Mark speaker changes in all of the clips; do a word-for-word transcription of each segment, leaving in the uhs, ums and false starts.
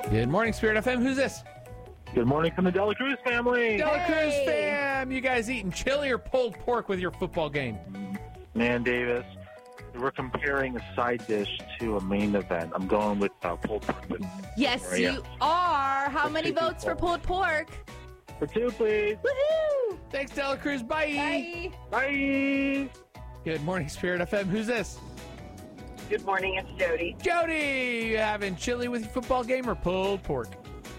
Speaker 1: Good morning, Spirit F M. Who's this?
Speaker 2: Good morning from the Dela Cruz family.
Speaker 1: Dela Cruz fam. You guys eating chili or pulled pork with your football game?
Speaker 2: Man, Davis, we're comparing a side dish to a main event. I'm going with uh, pulled pork. With
Speaker 3: Yes,
Speaker 2: Maria.
Speaker 3: you are. How
Speaker 2: For
Speaker 3: many
Speaker 2: two
Speaker 3: votes for
Speaker 2: people.
Speaker 3: pulled pork?
Speaker 2: For two, please.
Speaker 3: Woohoo!
Speaker 1: Thanks, Dela Cruz. Bye.
Speaker 3: Bye.
Speaker 2: Bye.
Speaker 1: Good morning, Spirit F M. Who's this?
Speaker 4: Good morning, it's Jody.
Speaker 1: Jody. You having chili with your football game or pulled pork?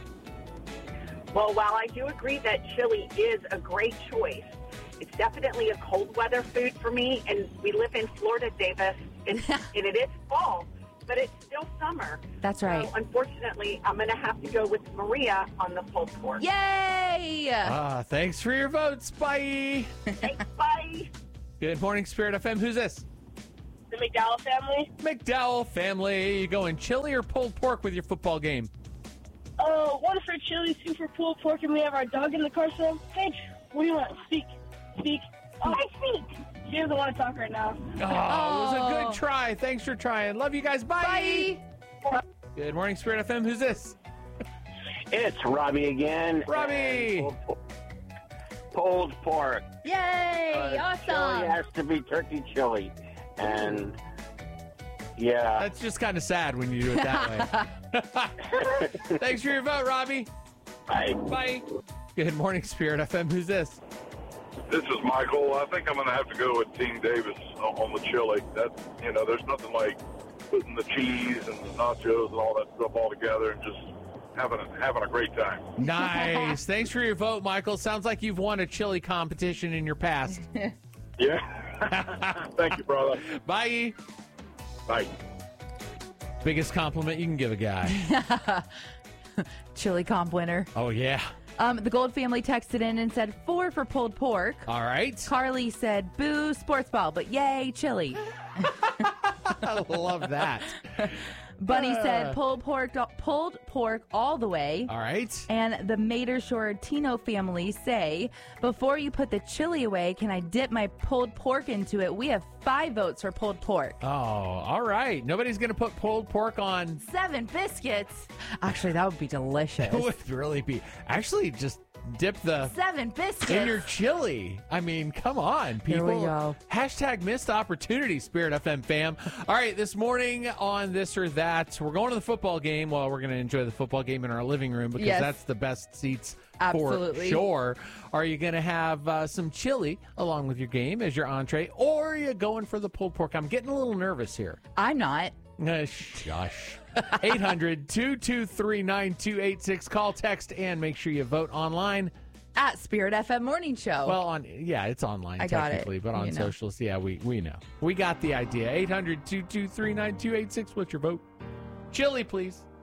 Speaker 4: Well, while I do agree that chili is a great choice, it's definitely a cold weather food for me. And we live in Florida, Davis, and, and it is fall, but it's still summer.
Speaker 3: That's right.
Speaker 4: So unfortunately, I'm going to have to go with Maria on the pulled pork.
Speaker 3: Yay!
Speaker 1: Ah, thanks for your votes. Bye.
Speaker 4: Thanks, bye.
Speaker 1: Good morning, Spirit F M. Who's this?
Speaker 4: The McDowell family.
Speaker 1: McDowell family. You going chili or pulled pork with your football game?
Speaker 5: Uh, one for chili, two for pulled pork, and we have our dog in the car, so, hey, what do you want? Speak. Speak. Oh, I speak. She doesn't want to talk right now.
Speaker 1: Oh, it was a
Speaker 3: Oh.
Speaker 1: good try. Thanks for trying. Love you guys. Bye.
Speaker 3: Bye.
Speaker 1: Good morning, Spirit F M. Who's this?
Speaker 6: It's Robbie again.
Speaker 1: Robbie.
Speaker 6: And Pulled, por- pulled pork.
Speaker 3: Yay!
Speaker 6: Uh, Chili
Speaker 3: awesome.
Speaker 6: has to be turkey chili. And, yeah.
Speaker 1: That's just kind of sad when you do it that way. Thanks for your vote, Robbie.
Speaker 6: I,
Speaker 1: Bye. Good morning, Spirit F M. Who's this?
Speaker 7: This is Michael. I think I'm going to have to go with Team Davis on on the chili. That you know, there's nothing like putting the cheese and the nachos and all that stuff all together and just having a, having a great time.
Speaker 1: Nice. Thanks for your vote, Michael. Sounds like you've won a chili competition in your past.
Speaker 7: Yeah. Thank you, brother.
Speaker 1: Bye.
Speaker 7: Bye.
Speaker 1: Biggest compliment you can give a guy.
Speaker 3: Chili comp winner.
Speaker 1: Oh, yeah.
Speaker 3: Um, the Gold family texted in and said four for pulled pork.
Speaker 1: All right.
Speaker 3: Carly said boo sports ball, but yay chili.
Speaker 1: I love that.
Speaker 3: Bunny
Speaker 1: Uh.
Speaker 3: said pulled pork, pulled pork all the way.
Speaker 1: All right.
Speaker 3: And the Mater Shortino family say, before you put the chili away, can I dip my pulled pork into it? We have five votes for pulled pork.
Speaker 1: Oh, all right. Nobody's going to put pulled pork on.
Speaker 3: Seven biscuits. Actually, that would be delicious.
Speaker 1: It would really be. Actually, just dip the
Speaker 3: Seven biscuits.
Speaker 1: in your chili. I mean, come on,
Speaker 3: Here
Speaker 1: people.
Speaker 3: we go.
Speaker 1: Hashtag missed opportunity, Spirit F M fam. All right, this morning on This or That, we're going to the football game. Well, we're going to enjoy the football game in our living room because
Speaker 3: Yes.
Speaker 1: that's the best seats
Speaker 3: Absolutely.
Speaker 1: for sure. Are you going to have uh, some chili along with your game as your entree, or are you going for the pulled pork? I'm getting a little nervous here.
Speaker 3: I'm not.
Speaker 1: Uh, shush. eight hundred, two two three, nine two eight six. Call, text, and make sure you vote online.
Speaker 3: At Spirit F M Morning Show.
Speaker 1: Well, on yeah, it's online
Speaker 3: I got it.
Speaker 1: technically, but on
Speaker 3: You know.
Speaker 1: socials, yeah, we, we know. We got the idea. eight hundred, two two three, nine two eight six. What's your vote? Chili, please.